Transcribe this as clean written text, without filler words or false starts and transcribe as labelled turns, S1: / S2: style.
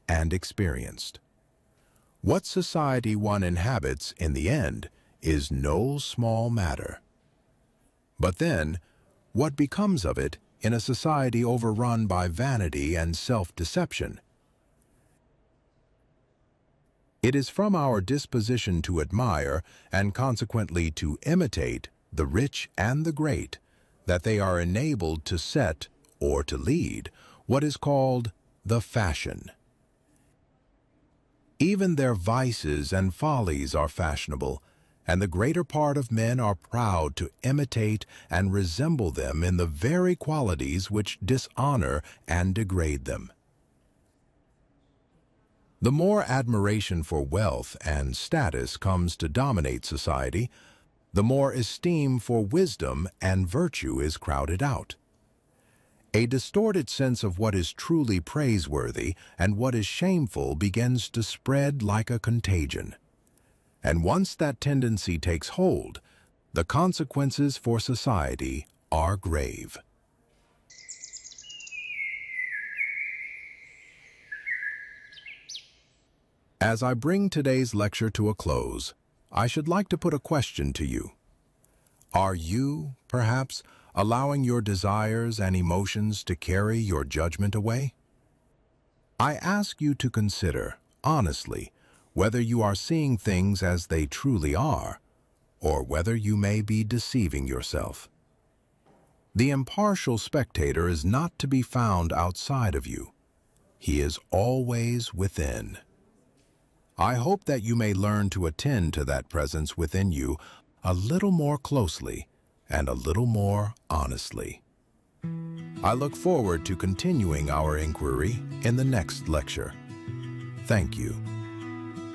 S1: and experienced. What society one inhabits in the end is no small matter. But then, what becomes of it in a society overrun by vanity and self-deception? It is from our disposition to admire and consequently to imitate the rich and the great that they are enabled to set or to lead what is called the fashion. Even their vices and follies are fashionable, and the greater part of men are proud to imitate and resemble them in the very qualities which dishonor and degrade them. The more admiration for wealth and status comes to dominate society, the more esteem for wisdom and virtue is crowded out. A distorted sense of what is truly praiseworthy and what is shameful begins to spread like a contagion. And once that tendency takes hold, the consequences for society are grave. As I bring today's lecture to a close, I should like to put a question to you. Are you, perhaps, allowing your desires and emotions to carry your judgment away? I ask you to consider, honestly, whether you are seeing things as they truly are, or whether you may be deceiving yourself. The impartial spectator is not to be found outside of you. He is always within. I hope that you may learn to attend to that presence within you a little more closely and a little more honestly. I look forward to continuing our inquiry in the next lecture. Thank you.